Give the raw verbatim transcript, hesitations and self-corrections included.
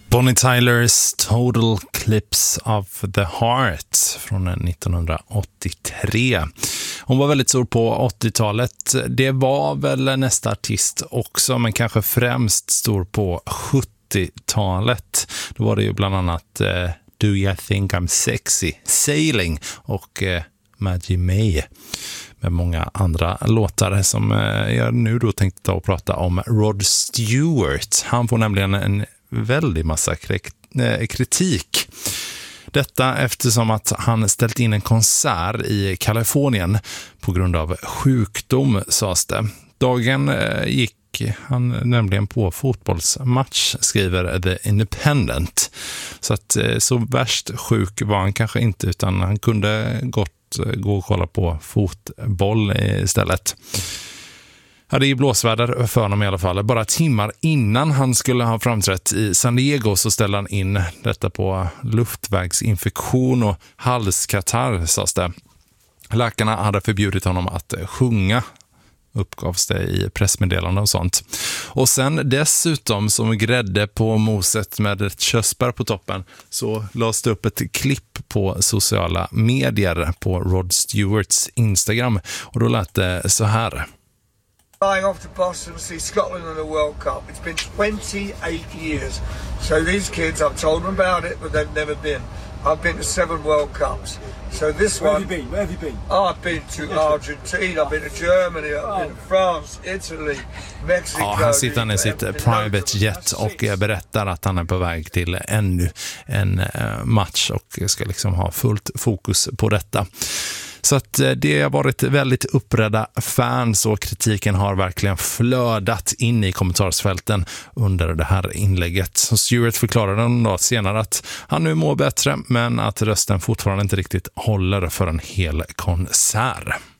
Bonnie Tylers Total Eclipse of the Heart från nittonhundraåttiotre. Hon var väldigt stor på åttiotalet. Det var väl nästa artist också, men kanske främst stor på sjuttiotalet. Då var det ju bland annat eh, Do You Think I'm Sexy, Sailing och eh, Maggie May med många andra låtar som eh, jag nu då tänkte ta och prata om Rod Stewart. Han får nämligen en väldigt massa kritik. Detta eftersom att han ställt in en konsert i Kalifornien på grund av sjukdom, sades det. Dagen gick han nämligen på fotbollsmatch, skriver The Independent. Så att så värst sjuk var han kanske inte, utan han kunde gott gå och kolla på fotboll istället. Ja, det är blåsväder för honom i alla fall. Bara timmar innan han skulle ha framträtt i San Diego så ställde han in detta på luftvägsinfektion och halskatarr, sades det. Läkarna hade förbjudit honom att sjunga, uppgavs det i pressmeddelande och sånt. Och sen dessutom, som grädde på moset med ett körsbär på toppen, så lades det upp ett klipp på sociala medier på Rod Stewarts Instagram. Och då lät det så här. Flying off to Boston to see Scotland in the World Cup. It's been twenty-eight years. So these kids, I've told them about it, but they've never been. I've been to seven World Cups. So this Where one... have you been? Where have you been? Oh, I've been to Argentina, I've been to Germany, I've been to France, Italy, Mexico... Ja, här sitter han i sitt private jet och berättar att han är på väg till ännu en match och ska liksom ha fullt fokus på detta. Så att det har varit väldigt upprädda fans och kritiken har verkligen flödat in i kommentarsfälten under det här inlägget. Så Stewart förklarade en dag senare att han nu mår bättre, men att rösten fortfarande inte riktigt håller för en hel konsert.